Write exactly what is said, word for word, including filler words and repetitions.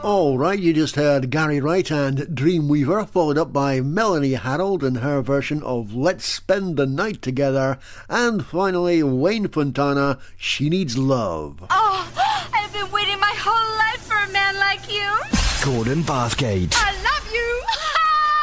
All right, you just heard Gary Wright and Dreamweaver, followed up by Melanie Harold and her version of Let's Spend the Night Together, and finally Wayne Fontana, She Needs Love. Oh, I've been waiting my whole life for a man like you. Gordon Bathgate. I